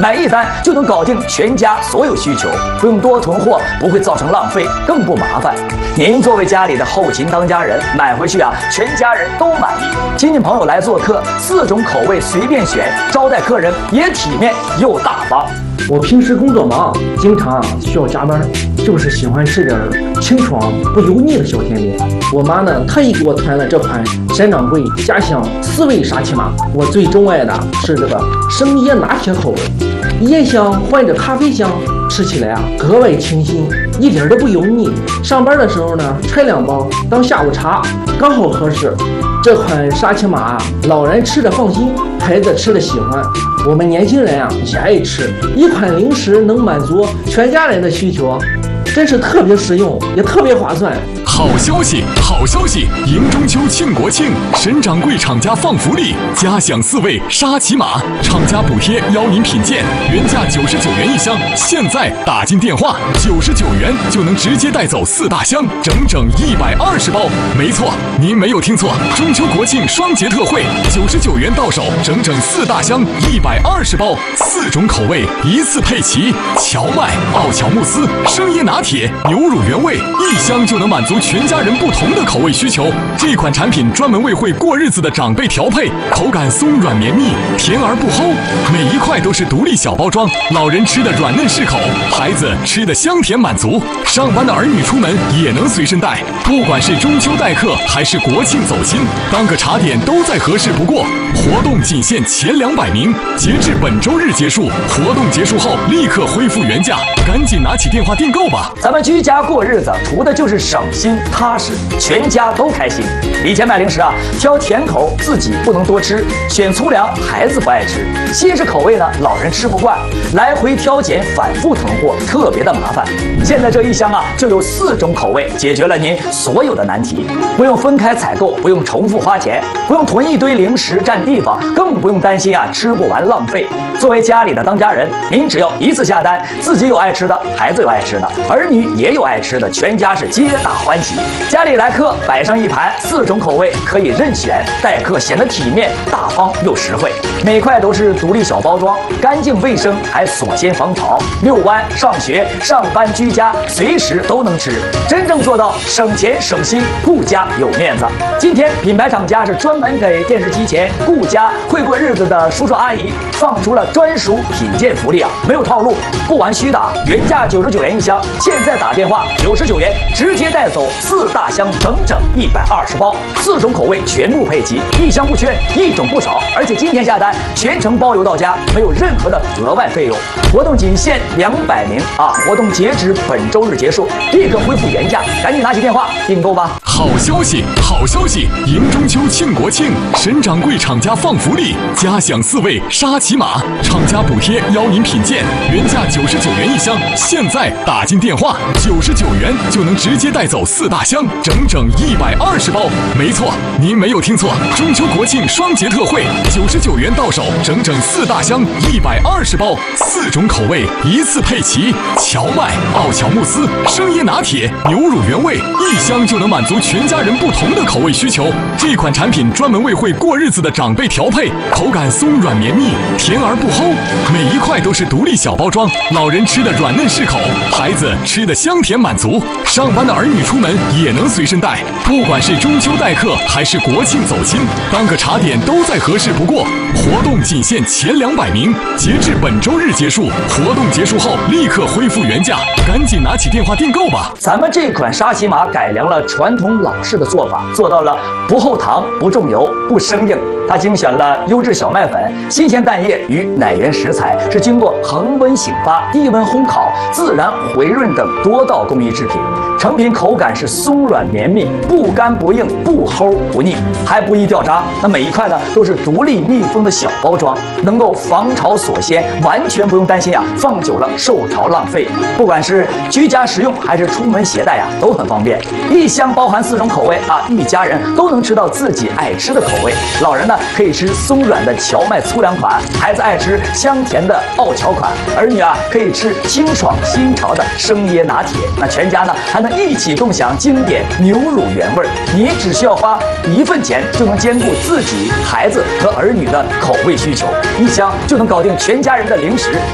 买一单就能搞定全家所有需求，不用多囤货，不会造成浪费，更不麻烦。您作为家里的后勤当家人，买回去啊，全家人都满意。亲戚朋友来做客，4种口味随便选，招待客人也体面又大方。 我平时工作忙，经常需要加班，就是喜欢吃点清爽不油腻的小甜点。我妈呢，特意给我团了这款沈掌柜家乡4味沙琪玛。我最钟爱的是这个生椰拿铁口味，椰香换着咖啡香，吃起来啊格外清新，一点都不油腻。上班的时候呢，拆2包当下午茶，刚好合适。这款沙琪玛老人吃着放心，孩子吃着喜欢，我们年轻人啊也爱吃。一款零食能满足全家人的需求，真是特别实用，也特别划算。 好消息，好消息！迎中秋庆国庆，沈掌柜厂家放福利，家享4味沙琪玛，厂家补贴邀您品鉴，原价99元一箱，现在打进电话，99元就能直接带走4大箱，整整120包。没错，您没有听错，中秋国庆双节特惠，99元到手，整整4大箱，120包，4种口味一次配齐，荞麦、奥乔慕斯、生椰拿铁、牛乳原味，一箱就能满足全家人不同的口味需求。这款产品专门为会过日子的长辈调配，口感松软绵密，甜而不齁，每一块都是独立小包装，老人吃的软嫩适口，孩子吃的香甜满足，上班的儿女出门也能随身带。不管是中秋待客还是国庆走亲，当个茶点都再合适不过。活动仅限前200名，截至本周日结束，活动结束后立刻恢复原价，赶紧拿起电话订购吧。 咱们居家过日子，图的就是省心踏实，全家都开心。以前买零食啊，挑甜口自己不能多吃，选粗粮孩子不爱吃，西式口味呢老人吃不惯，来回挑拣反复囤货，特别的麻烦。现在这一箱啊就有4种口味，解决了您所有的难题，不用分开采购，不用重复花钱，不用囤一堆零食占地方，更不用担心啊吃不完浪费。作为家里的当家人，您只要一次下单，自己有爱吃的，孩子有爱吃的，儿女也有爱吃的，全家是皆大欢喜。家里来客摆上一盘4种口味，可以任选，待客显得体面大方又实惠。每块都是独立小包装，干净卫生，还锁鲜防潮。遛弯、上学、上班、居家，随时都能吃，真正做到省钱省心，顾家有面子。今天品牌厂家是专门给电视机前顾家会过日子的叔叔阿姨放出了专属品鉴福利啊，没有套路，不玩虚的啊！原价99元一箱，现在打电话99元直接带走4大箱，整整120包，4种口味全部配齐，一箱不缺，一种不少。而且今天下单全程包邮到家，没有任何的额外费用。活动仅限200名啊！活动截止本周日结束，立刻恢复原价，赶紧拿起电话订购吧！ 好消息，好消息！迎中秋庆国庆，沈掌柜厂家放福利，家享4味沙琪玛，厂家补贴邀您品鉴，原价99元一箱，现在打进电话99元就能直接带走4大箱，整整120包。没错，您没有听错，中秋国庆双节特惠，99元到手，整整4大箱，120包，4种口味一次配齐，荞麦、奥乔慕斯、生椰拿铁、牛乳原味，一箱就能满足全家人不同的口味需求。这款产品专门为会过日子的长辈调配，口感松软绵密，甜而不齁，每一块都是独立小包装，老人吃的软嫩适口，孩子吃的香甜满足，上班的儿女出门也能随身带。不管是中秋待客还是国庆走亲，当个茶点都再合适不过。活动仅限前200名，截至本周日结束，活动结束后立刻恢复原价，赶紧拿起电话订购吧。 咱们这款沙琪玛改良了传统老式的做法，做到了不后糖、不重油、不生硬。它精选了优质小麦粉、新鲜蛋液与奶源食材，是经过恒温醒发、低温烘烤、自然回润等多道工艺制品。成品口感是松软绵密，不干不硬，不齁不腻，还不易掉渣。那每一块呢都是独立密封的小包装，能够防潮锁鲜，完全不用担心啊放久了受潮浪费。不管是居家食用还是出门携带啊，都很方便。一箱包含4种口味啊，一家人都能吃到自己爱吃的口味。老人呢可以吃松软的荞麦粗粮款，孩子爱吃香甜的奥乔款，儿女啊可以吃清爽新潮的生椰拿铁。那全家呢还能一起共享经典牛乳原味。你只需要花1份钱就能兼顾自己、孩子和儿女的口味需求，一箱就能搞定全家人的零食